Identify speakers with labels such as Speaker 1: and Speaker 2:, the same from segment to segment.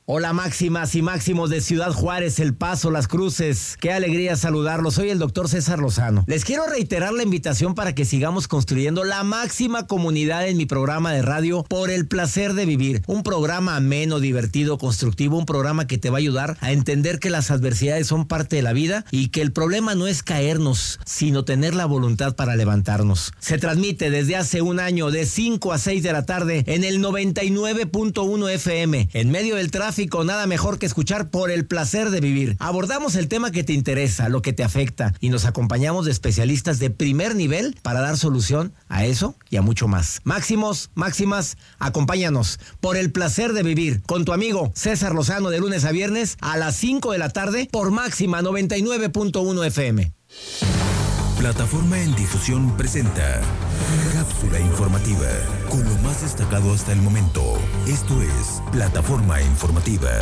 Speaker 1: Hola máximas y máximos de Ciudad Juárez, El Paso, Las Cruces. Qué alegría saludarlos. Soy el doctor César Lozano. Les quiero reiterar la invitación para que sigamos construyendo la máxima comunidad en mi programa de radio Por el Placer de Vivir. Un programa ameno, divertido, constructivo, un programa que te va a ayudar a entender que las adversidades son parte de la vida y que el problema no es caernos, sino tener la voluntad para levantarnos. Se transmite desde hace un año de 5 a 6 de la tarde en el 99.1 FM. En medio del tráfico, nada mejor que escuchar Por el Placer de Vivir. Abordamos el tema que te interesa, lo que te afecta, y nos acompañamos de especialistas de primer nivel para dar solución a eso y a mucho más. Máximos, máximas, acompáñanos. Por el Placer de Vivir, con tu amigo César Lozano, de lunes a viernes a las 5 de la tarde por Máxima 99.1 FM.
Speaker 2: Plataforma en Difusión presenta Cápsula Informativa, con lo más destacado hasta el momento. Esto es Plataforma Informativa.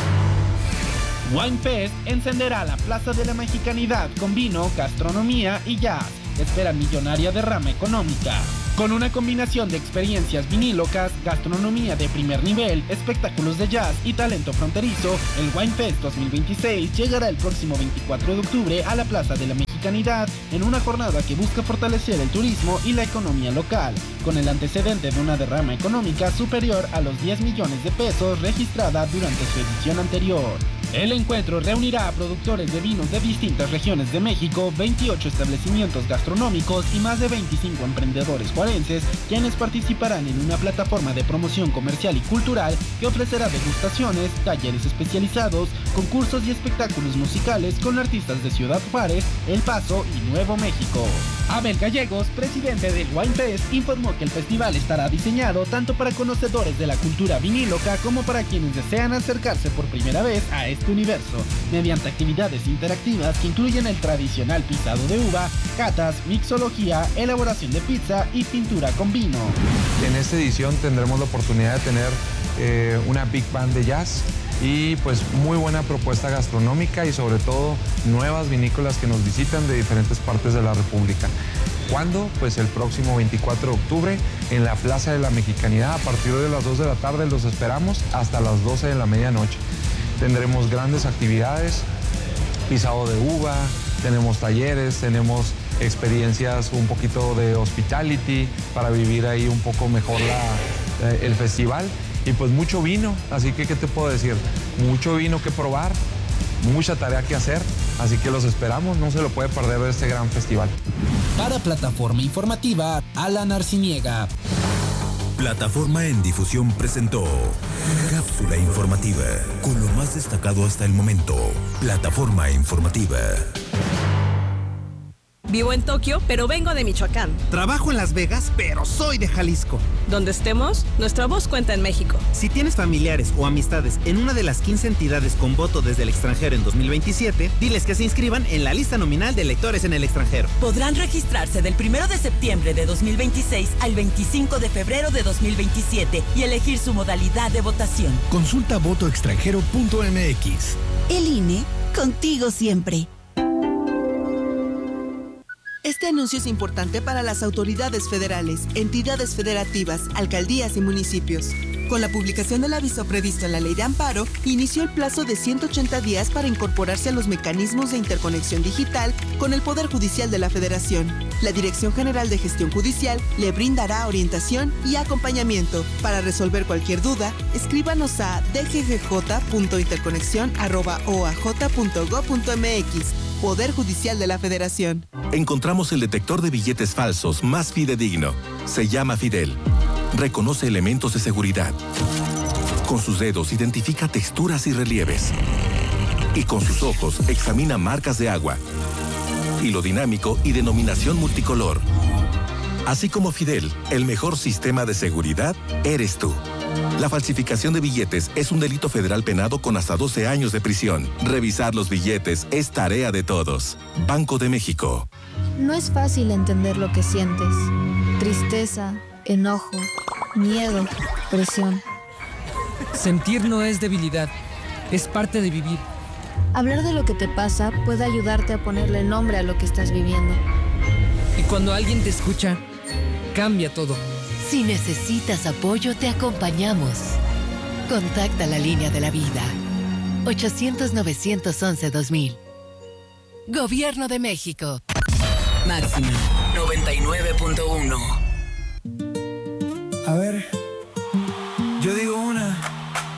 Speaker 3: WineFest encenderá la Plaza de la Mexicanidad con vino, gastronomía y jazz. Espera millonaria derrama económica. Con una combinación de experiencias vinílocas, gastronomía de primer nivel, espectáculos de jazz y talento fronterizo, el WineFest 2026 llegará el próximo 24 de octubre a la Plaza de la Mexicanidad en una jornada que busca fortalecer el turismo y la economía local, con el antecedente de una derrama económica superior a los 10 millones de pesos registrada durante su edición anterior. El encuentro reunirá a productores de vinos de distintas regiones de México, 28 establecimientos gastronómicos y más de 25 emprendedores juarenses, quienes participarán en una plataforma de promoción comercial y cultural que ofrecerá degustaciones, talleres especializados, concursos y espectáculos musicales con artistas de Ciudad Juárez, El Paso y Nuevo México. Abel Gallegos, presidente del WineFest, informó que el festival estará diseñado tanto para conocedores de la cultura viníloca como para quienes desean acercarse por primera vez a este universo, mediante actividades interactivas que incluyen el tradicional pisado de uva, catas, mixología, elaboración de pizza y pintura con vino.
Speaker 4: En esta edición tendremos la oportunidad de tener una big band de jazz y pues muy buena propuesta gastronómica y sobre todo nuevas vinícolas que nos visitan de diferentes partes de la República. ¿Cuándo? Pues el próximo 24 de octubre en la Plaza de la Mexicanidad. A partir de las 2 de la tarde los esperamos hasta las 12 de la medianoche. Tendremos grandes actividades, pisado de uva, tenemos talleres, tenemos experiencias un poquito de hospitality para vivir ahí un poco mejor el festival. Y pues mucho vino, así que ¿qué te puedo decir? Mucho vino que probar, mucha tarea que hacer, así que los esperamos, no se lo puede perder de este gran festival.
Speaker 3: Para Plataforma Informativa, Alan Arciniega.
Speaker 2: Plataforma en Difusión presentó Cápsula Informativa, con lo más destacado hasta el momento. Plataforma Informativa.
Speaker 5: Vivo en Tokio, pero vengo de Michoacán.
Speaker 6: Trabajo en Las Vegas, pero soy de Jalisco.
Speaker 5: Donde estemos, nuestra voz cuenta en México.
Speaker 6: Si tienes familiares o amistades en una de las 15 entidades con voto desde el extranjero en 2027, diles que se inscriban en la lista nominal de electores en el extranjero.
Speaker 7: Podrán registrarse del 1 de septiembre de 2026 al 25 de febrero de 2027 y elegir su modalidad de votación.
Speaker 2: Consulta votoextranjero.mx.
Speaker 7: El INE, contigo siempre.
Speaker 8: Este anuncio es importante para las autoridades federales, entidades federativas, alcaldías y municipios. Con la publicación del aviso previsto en la Ley de Amparo, inició el plazo de 180 días para incorporarse a los mecanismos de interconexión digital con el Poder Judicial de la Federación. La Dirección General de Gestión Judicial le brindará orientación y acompañamiento. Para resolver cualquier duda, escríbanos a dggj.interconexión@oaj.gov.mx. Poder Judicial de la Federación.
Speaker 2: Encontramos el detector de billetes falsos más fidedigno. Se llama Fidel. Reconoce elementos de seguridad. Con sus dedos identifica texturas y relieves. Y con sus ojos examina marcas de agua. Hilo dinámico y denominación multicolor. Así como Fidel, el mejor sistema de seguridad eres tú. La falsificación de billetes es un delito federal penado con hasta 12 años de prisión. Revisar los billetes es tarea de todos. Banco de México.
Speaker 9: No es fácil entender lo que sientes. Tristeza, enojo, miedo, presión.
Speaker 10: Sentir no es debilidad, es parte de vivir.
Speaker 9: Hablar de lo que te pasa puede ayudarte a ponerle nombre a lo que estás viviendo.
Speaker 10: Y cuando alguien te escucha, cambia todo.
Speaker 11: Si necesitas apoyo, te acompañamos. Contacta la línea de la vida. 800-911-2000. Gobierno de México.
Speaker 12: Máxima 99.1.
Speaker 13: A ver, yo digo